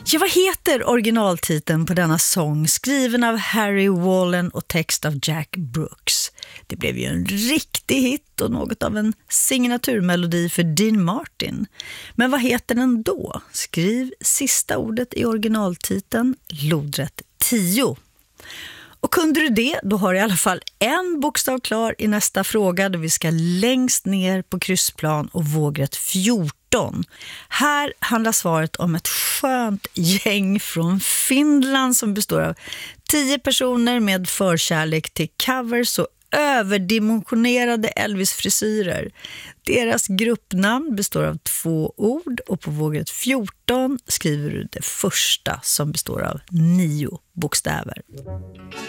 Ja, vad heter originaltiteln på denna sång, skriven av Harry Wallen och text av Jack Brooks? Det blev ju en riktig hit och något av en signaturmelodi för Dean Martin. Men vad heter den då? Skriv sista ordet i originaltiteln, lodrätt 10. Och kunde du det, då har du i alla fall en bokstav klar i nästa fråga, då vi ska längst ner på kryssplan och vågrätt 14. Här handlar svaret om ett skönt gäng från Finland som består av 10 personer med förkärlek till covers och överdimensionerade Elvis-frisyrer. Deras gruppnamn består av 2 ord och på vågrätt 14 skriver du det första som består av 9 bokstäver.